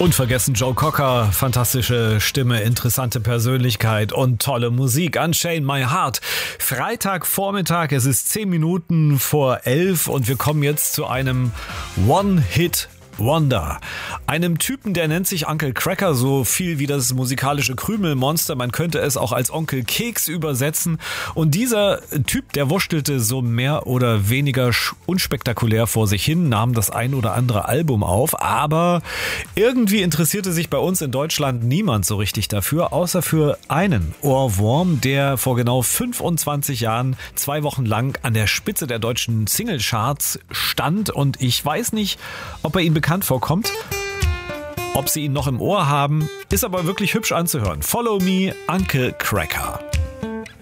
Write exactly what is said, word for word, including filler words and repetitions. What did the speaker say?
Unvergessen Joe Cocker, fantastische Stimme, interessante Persönlichkeit und tolle Musik. Unchain My Heart. Freitagvormittag, es ist zehn Minuten vor elf und wir kommen jetzt zu einem One-Hit Wonder. Einem Typen, der nennt sich Uncle Kracker, so viel wie das musikalische Krümelmonster. Man könnte es auch als Onkel Keks übersetzen. Und dieser Typ, der wurstelte so mehr oder weniger unspektakulär vor sich hin, nahm das ein oder andere Album auf. Aber irgendwie interessierte sich bei uns in Deutschland niemand so richtig dafür, außer für einen Ohrwurm, der vor genau fünfundzwanzig Jahren zwei Wochen lang an der Spitze der deutschen Singlecharts stand. Und ich weiß nicht, ob er ihn bekannt vorkommt, ob sie ihn noch im Ohr haben, ist aber wirklich hübsch anzuhören. Follow Me, Uncle Kracker.